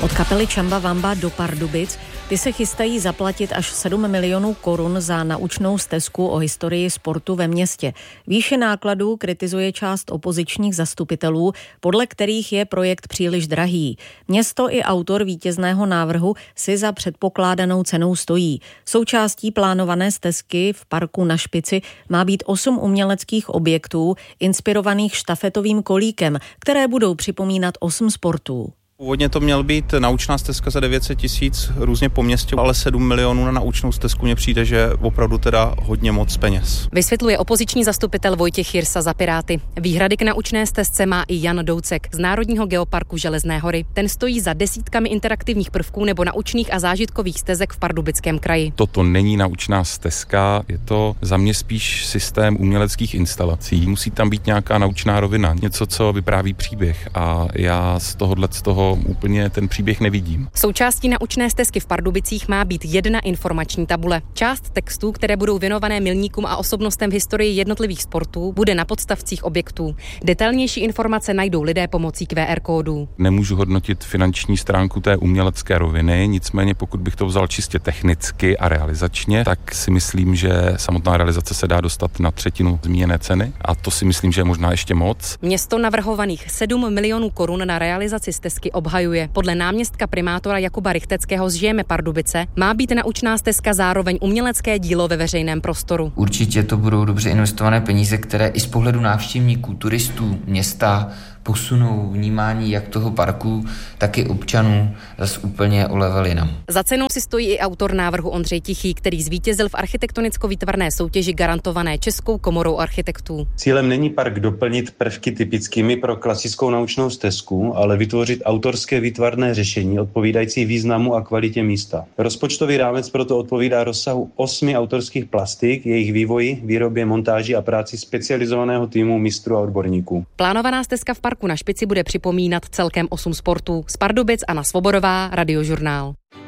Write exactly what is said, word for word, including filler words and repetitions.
Od kapely Chamba Wamba do Pardubic. Ty se chystají zaplatit až sedm milionů korun za naučnou stezku o historii sportu ve městě. Výši nákladů kritizuje část opozičních zastupitelů, podle kterých je projekt příliš drahý. Město i autor vítězného návrhu si za předpokládanou cenou stojí. Součástí plánované stezky v parku Na Špici má být osm uměleckých objektů inspirovaných štafetovým kolíkem, které budou připomínat osm sportů. Původně to měl být naučná stezka za devět set tisíc různě po městě, ale sedm milionů na naučnou stezku mně přijde, že opravdu teda hodně moc peněz. Vysvětluje opoziční zastupitel Vojtěch Jirsa za Piráty. Výhrady k naučné stezce má i Jan Doucek z Národního geoparku Železné hory. Ten stojí za desítkami interaktivních prvků nebo naučných a zážitkových stezek v Pardubickém kraji. Toto není naučná stezka, je to za mě spíš systém uměleckých instalací. Musí tam být nějaká naučná rovina, něco, co vypráví příběh, a já z tohohle z toho úplně ten příběh nevidím. Součástí naučné stezky v Pardubicích má být jedna informační tabule. Část textů, které budou věnované milníkům a osobnostem v historii jednotlivých sportů, bude na podstavcích objektů. Detailnější informace najdou lidé pomocí Q R kódů. Nemůžu hodnotit finanční stránku té umělecké roviny, nicméně pokud bych to vzal čistě technicky a realizačně, tak si myslím, že samotná realizace se dá dostat na třetinu zmíněné ceny, a to si myslím, že je možná ještě moc. Město navrhovaných sedm milionů korun na realizaci stezky obhajuje. Podle náměstka primátora Jakuba Rychteckého z Žijeme Pardubice má být naučná stezka zároveň umělecké dílo ve veřejném prostoru. Určitě to budou dobře investované peníze, které i z pohledu návštěvníků, turistů města posunou vnímání jak toho parku, tak i občanů zase úplně o level jinam. Za cenou si stojí i autor návrhu Ondřej Tichý, který zvítězil v architektonicko-výtvarné soutěži garantované Českou komorou architektů. Cílem není park doplnit prvky typickými pro klasickou naučnou stezku, ale vytvořit autorské výtvarné řešení odpovídající významu a kvalitě místa. Rozpočtový rámec proto odpovídá rozsahu osmi autorských plastik, jejich vývoji, výrobě, montáži a práci specializovaného týmu mistrů a odborníků. Plánovaná stezka v parku Na Špici bude připomínat celkem osm sportů. Z Pardubic Anna Svobodová, Radiožurnál.